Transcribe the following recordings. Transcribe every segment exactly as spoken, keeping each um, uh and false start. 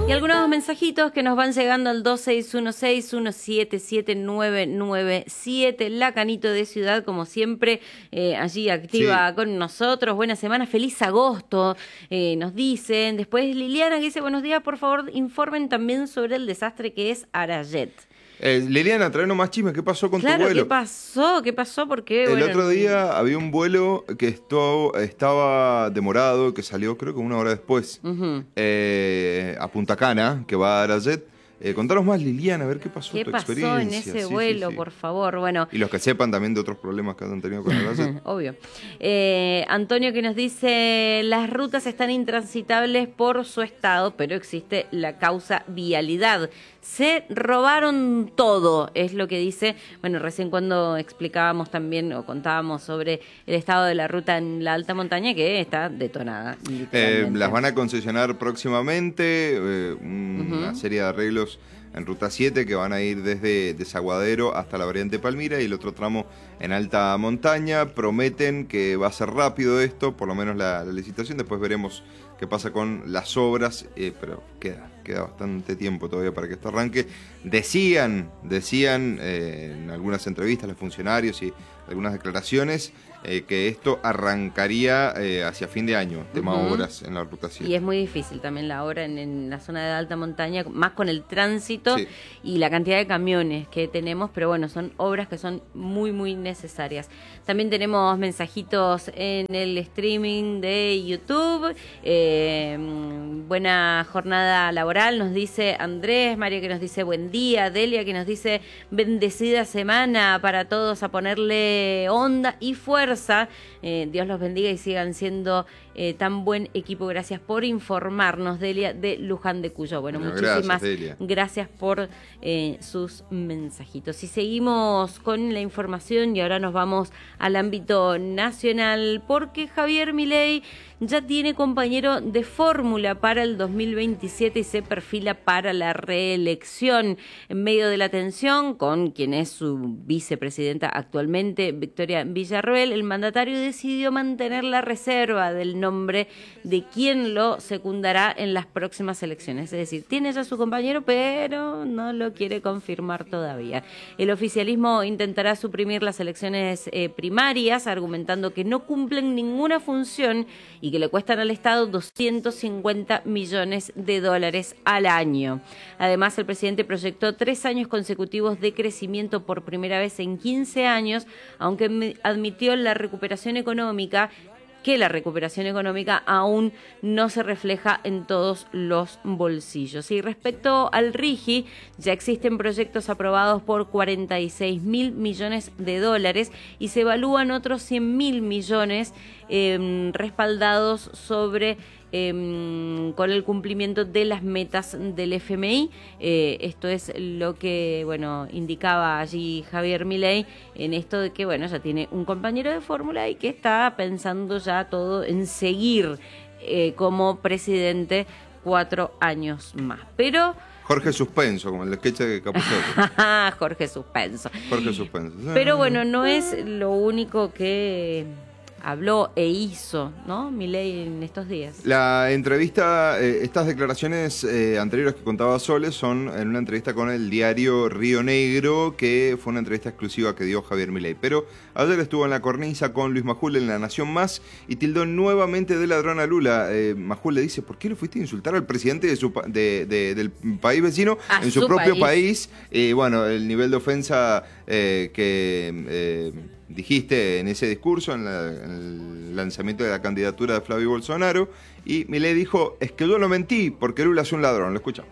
Y algunos mensajitos que nos van llegando al dos seis uno seis, uno siete siete, nueve nueve siete. La Canito de Ciudad, como siempre, eh, allí activa sí. con nosotros. Buena semana, feliz agosto, eh, nos dicen. Después Liliana que dice, buenos días, por favor, informen también sobre el desastre que es Arayet. Eh, Liliana, traenos más chismes. ¿Qué pasó con claro, tu vuelo? ¿Qué pasó? ¿Qué pasó? Porque el bueno, otro día había un vuelo que esto, estaba demorado, que salió creo que una hora después, uh-huh. eh, a Punta Cana, que va a Arayet. Eh, contanos más, Liliana, a ver qué pasó, ¿Qué tu pasó experiencia. en ese sí, vuelo, sí, sí. por favor? Bueno. Y los que sepan también de otros problemas que han tenido con Arayet. Obvio. Eh, Antonio que nos dice, las rutas están intransitables por su estado, pero existe la causa vialidad. Se robaron todo, es lo que dice. Bueno, recién cuando explicábamos también o contábamos sobre el estado de la ruta en la alta montaña, que está detonada. Eh, las van a concesionar próximamente, eh, una uh-huh. serie de arreglos en Ruta siete que van a ir desde Desaguadero hasta la variante Palmira y el otro tramo en alta montaña. Prometen que va a ser rápido esto, por lo menos la, la licitación. Después veremos qué pasa con las obras, eh, pero queda, queda bastante tiempo todavía para que esto arranque. Decían, decían eh, en algunas entrevistas los funcionarios y algunas declaraciones eh, que esto arrancaría eh, hacia fin de año, tema uh-huh. obras en la Ruta siete. Y es muy difícil también la obra en, en la zona de alta montaña, más con el tránsito sí. y la cantidad de camiones que tenemos, pero bueno, son obras que son muy, muy necesarias. También tenemos mensajitos en el streaming de YouTube. Eh, buena jornada laboral, nos dice Andrés, María que nos dice buen día, Delia que nos dice bendecida semana para todos, a ponerle onda y fuerza. Eh, Dios los bendiga y sigan siendo eh, tan buen equipo. Gracias por informarnos, Delia de Luján de Cuyo. Bueno, bueno muchísimas gracias, gracias por eh, sus mensajitos. Y seguimos con la información y ahora nos vamos al ámbito nacional porque Javier Milei ya tiene compañero de fórmula para el dos mil veintisiete y se perfila para la reelección. En medio de la tensión con quien es su vicepresidenta actualmente, Victoria Villarroel, el mandatario decidió mantener la reserva del nombre de quien lo secundará en las próximas elecciones. Es decir, tiene ya su compañero, pero no lo quiere confirmar todavía. El oficialismo intentará suprimir las elecciones eh, primarias, argumentando que no cumplen ninguna función y que le cuestan al Estado doscientos cincuenta millones de dólares al año. Además, el presidente proyectó tres años consecutivos de crecimiento por primera vez en quince años, aunque admitió la recuperación económica que la recuperación económica aún no se refleja en todos los bolsillos. Y respecto al RIGI, ya existen proyectos aprobados por cuarenta y seis mil millones de dólares y se evalúan otros cien mil millones eh, respaldados sobre Eh, con el cumplimiento de las metas del F M I. Eh, esto es lo que, bueno, indicaba allí Javier Milei en esto de que, bueno, ya tiene un compañero de fórmula y que está pensando ya todo en seguir eh, como presidente cuatro años más. Pero Jorge Suspenso, como el sketch de Capusotto. Jorge Suspenso. Jorge Suspenso. Pero bueno, no es lo único que habló e hizo, ¿no? Milei en estos días. La entrevista, eh, estas declaraciones eh, anteriores que contaba Sole son en una entrevista con el diario Río Negro, que fue una entrevista exclusiva que dio Javier Milei. Pero ayer estuvo en la cornisa con Luis Majul en La Nación Más y tildó nuevamente de ladrón a Lula. Eh, Majul le dice, ¿por qué lo fuiste a insultar al presidente de su, de, de, del país vecino a en su, su propio país? Y eh, bueno, el nivel de ofensa eh, que Eh, dijiste en ese discurso, en, la, en el lanzamiento de la candidatura de Flavio Bolsonaro, y Milei dijo, es que yo no mentí, porque Lula es un ladrón. Lo escuchamos.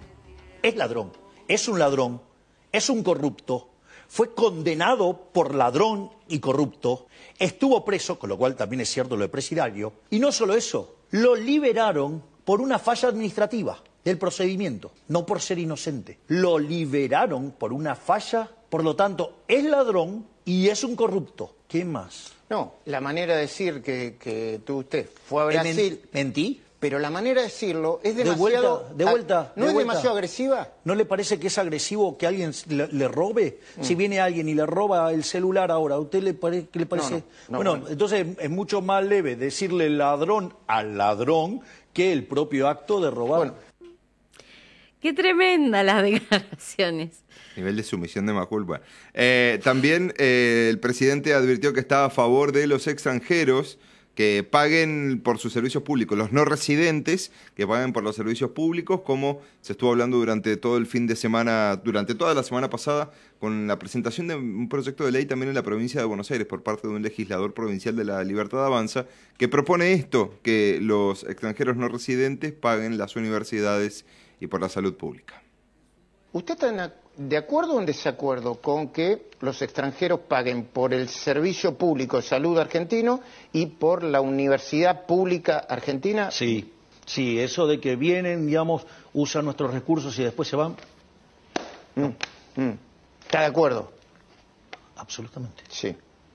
Es ladrón, es un ladrón, es un corrupto, fue condenado por ladrón y corrupto, estuvo preso, con lo cual también es cierto lo de presidiario, y no solo eso, lo liberaron por una falla administrativa del procedimiento, no por ser inocente. Lo liberaron por una falla, por lo tanto, es ladrón y es un corrupto. ¿Qué más? No, la manera de decir que, que tú usted fue a Brasil... ¿Mentí? Pero la manera de decirlo es demasiado... De vuelta, de vuelta. ¿No de es vuelta. demasiado agresiva? ¿No le parece que es agresivo que alguien le, le robe? Mm. Si viene alguien y le roba el celular ahora, ¿a usted le, pare, le parece...? No, no, no, bueno, bueno, entonces es mucho más leve decirle ladrón al ladrón que el propio acto de robar. Bueno. Qué tremenda las declaraciones. Nivel de sumisión de Majul. Bueno. Eh, también eh, el presidente advirtió que estaba a favor de los extranjeros que paguen por sus servicios públicos, los no residentes que paguen por los servicios públicos, como se estuvo hablando durante todo el fin de semana, durante toda la semana pasada, con la presentación de un proyecto de ley también en la provincia de Buenos Aires por parte de un legislador provincial de la Libertad Avanza, que propone esto, que los extranjeros no residentes paguen las universidades y por la salud pública. ¿Usted está de acuerdo o en desacuerdo con que los extranjeros paguen por el servicio público de salud argentino y por la universidad pública argentina? Sí, sí, eso de que vienen, digamos, usan nuestros recursos y después se van. Mm, mm. ¿Está de acuerdo? Absolutamente. Sí.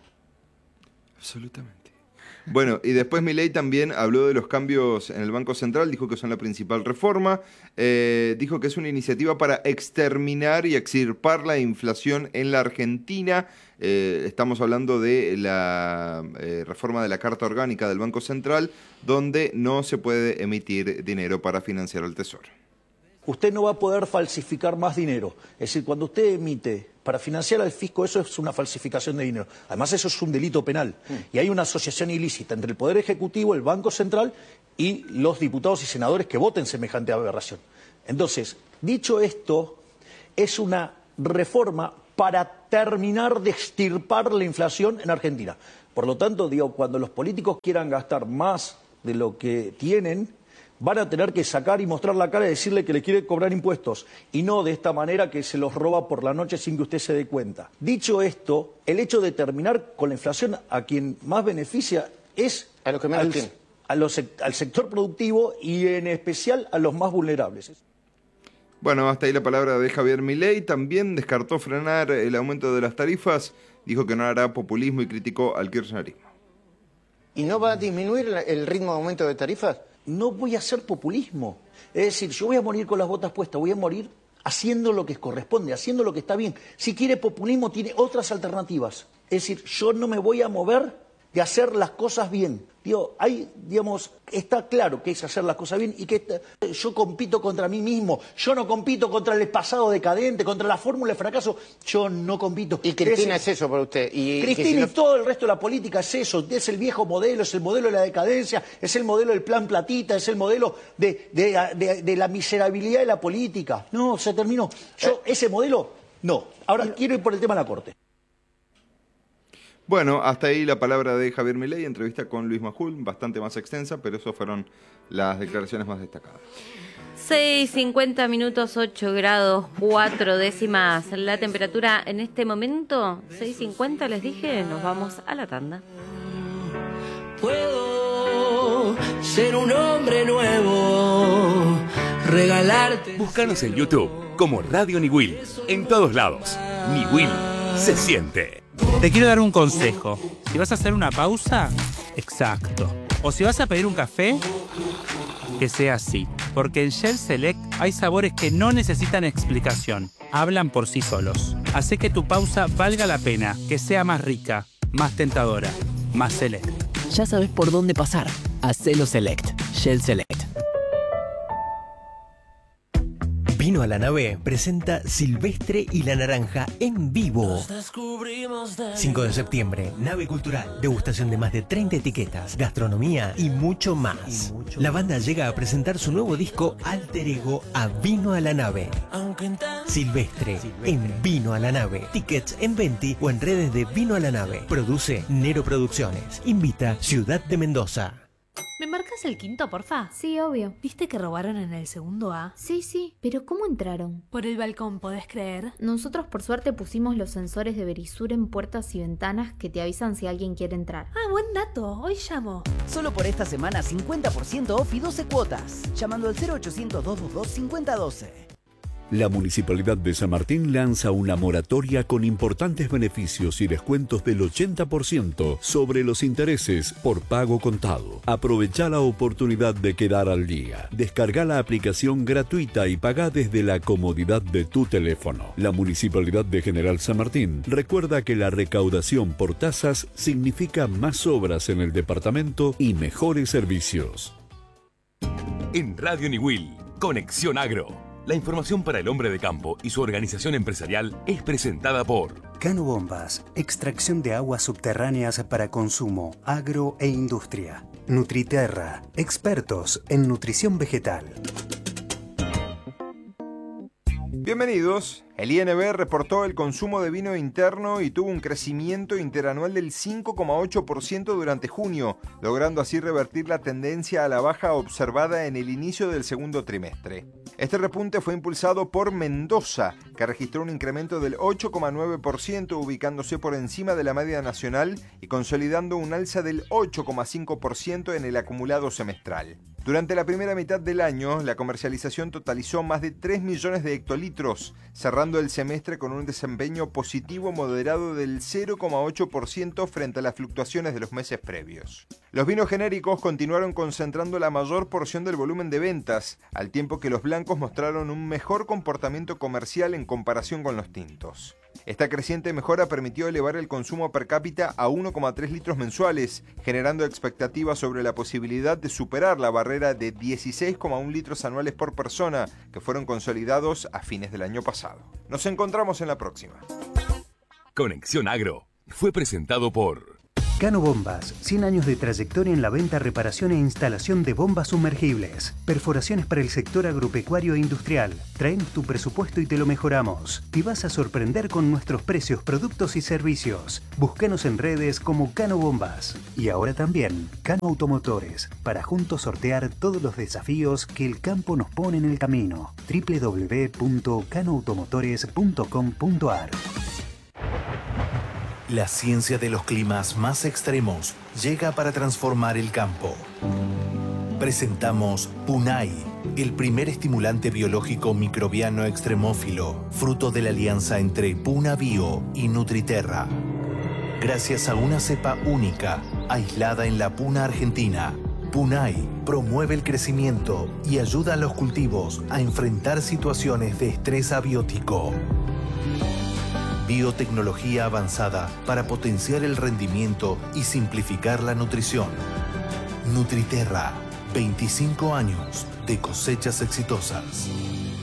Absolutamente. Bueno, y después Milei también habló de los cambios en el Banco Central, dijo que son la principal reforma, eh, dijo que es una iniciativa para exterminar y extirpar la inflación en la Argentina. Eh, estamos hablando de la eh, reforma de la Carta Orgánica del Banco Central, donde no se puede emitir dinero para financiar el Tesoro. Usted no va a poder falsificar más dinero. Es decir, cuando usted emite para financiar al fisco, eso es una falsificación de dinero. Además, eso es un delito penal. Mm. Y hay una asociación ilícita entre el Poder Ejecutivo, el Banco Central y los diputados y senadores que voten semejante aberración. Entonces, dicho esto, es una reforma para terminar de extirpar la inflación en Argentina. Por lo tanto, digo, cuando los políticos quieran gastar más de lo que tienen, van a tener que sacar y mostrar la cara y decirle que le quiere cobrar impuestos, y no de esta manera que se los roba por la noche sin que usted se dé cuenta. Dicho esto, el hecho de terminar con la inflación a quien más beneficia es a lo que menos al, tiene. a los, al sector productivo y en especial a los más vulnerables. Bueno, hasta ahí la palabra de Javier Milei. También descartó frenar el aumento de las tarifas, dijo que no hará populismo y criticó al kirchnerismo. ¿Y no va a disminuir el ritmo de aumento de tarifas? No voy a hacer populismo. Es decir, yo voy a morir con las botas puestas, voy a morir haciendo lo que corresponde, haciendo lo que está bien. Si quiere populismo, tiene otras alternativas. Es decir, yo no me voy a mover de hacer las cosas bien. Digo, hay, digamos, está claro que es hacer las cosas bien y que esta, yo compito contra mí mismo. Yo no compito contra el pasado decadente, contra la fórmula de fracaso. Yo no compito. Y Cristina es, es eso para usted. Y Cristina si no... y todo el resto de la política es eso. Es el viejo modelo, es el modelo de la decadencia, es el modelo del plan platita, es el modelo de, de, de, de la miserabilidad de la política. No, se terminó. Yo, ese modelo, no. Ahora quiero ir por el tema de la Corte. Bueno, hasta ahí la palabra de Javier Milei, entrevista con Luis Majul, bastante más extensa, pero esas fueron las declaraciones más destacadas. seis, cincuenta minutos, ocho grados, cuatro décimas. La temperatura en este momento, seis cincuenta, les dije, nos vamos a la tanda. Puedo ser un hombre nuevo, regalarte. Búscanos en YouTube como Radio Niwil, en todos lados. Niwil se siente. Te quiero dar un consejo. Si vas a hacer una pausa, exacto. O si vas a pedir un café, que sea así. Porque en Shell Select hay sabores que no necesitan explicación. Hablan por sí solos. Hace que tu pausa valga la pena, que sea más rica, más tentadora, más Select. Ya sabes por dónde pasar. Hacelo Select. Shell Select. Vino a la Nave presenta Silvestre y la Naranja en vivo. cinco de septiembre, Nave Cultural. Degustación de más de treinta etiquetas, gastronomía y mucho más. La banda llega a presentar su nuevo disco Alter Ego a Vino a la Nave. Silvestre en Vino a la Nave. Tickets en Venti o en redes de Vino a la Nave. Produce Nero Producciones. Invita Ciudad de Mendoza. ¿Me marcas el quinto, porfa? Sí, obvio. ¿Viste que robaron en el segundo A? Sí, sí. ¿Pero cómo entraron? Por el balcón, ¿podés creer? Nosotros por suerte pusimos los sensores de Verisur en puertas y ventanas que te avisan si alguien quiere entrar. Ah, buen dato. Hoy llamo. Solo por esta semana cincuenta por ciento off y doce cuotas. Llamando al cero ochocientos, doscientos veintidós, cincuenta doce. La Municipalidad de San Martín lanza una moratoria con importantes beneficios y descuentos del ochenta por ciento sobre los intereses por pago contado. Aprovecha la oportunidad de quedar al día. Descarga la aplicación gratuita y paga desde la comodidad de tu teléfono. La Municipalidad de General San Martín recuerda que la recaudación por tasas significa más obras en el departamento y mejores servicios. En Radio Niwil, Conexión Agro. La información para el hombre de campo y su organización empresarial es presentada por Cano Bombas, extracción de aguas subterráneas para consumo, agro e industria. Nutriterra, expertos en nutrición vegetal. Bienvenidos. El I N B reportó el consumo de vino interno y tuvo un crecimiento interanual del cinco coma ocho por ciento durante junio, logrando así revertir la tendencia a la baja observada en el inicio del segundo trimestre. Este repunte fue impulsado por Mendoza, que registró un incremento del ocho coma nueve por ciento, ubicándose por encima de la media nacional y consolidando un alza del ocho coma cinco por ciento en el acumulado semestral. Durante la primera mitad del año, la comercialización totalizó más de tres millones de hectolitros, cerrando el semestre con un desempeño positivo moderado del cero coma ocho por ciento frente a las fluctuaciones de los meses previos. Los vinos genéricos continuaron concentrando la mayor porción del volumen de ventas, al tiempo que los blancos mostraron un mejor comportamiento comercial en comparación con los tintos. Esta creciente mejora permitió elevar el consumo per cápita a uno coma tres litros mensuales, generando expectativas sobre la posibilidad de superar la barrera de dieciséis coma uno litros anuales por persona, que fueron consolidados a fines del año pasado. Nos encontramos en la próxima. Conexión Agro fue presentado por Cano Bombas, cien años de trayectoria en la venta, reparación e instalación de bombas sumergibles. Perforaciones para el sector agropecuario e industrial. Traemos tu presupuesto y te lo mejoramos. Te vas a sorprender con nuestros precios, productos y servicios. Búscanos en redes como Cano Bombas. Y ahora también Cano Automotores, para juntos sortear todos los desafíos que el campo nos pone en el camino. doble u doble u doble u punto cano automotores punto com punto a r. La ciencia de los climas más extremos llega para transformar el campo. Presentamos Punai, el primer estimulante biológico microbiano extremófilo, fruto de la alianza entre Puna Bio y Nutriterra. Gracias a una cepa única, aislada en la puna argentina, Punai promueve el crecimiento y ayuda a los cultivos a enfrentar situaciones de estrés abiótico. Biotecnología avanzada para potenciar el rendimiento y simplificar la nutrición. Nutriterra, veinticinco años de cosechas exitosas.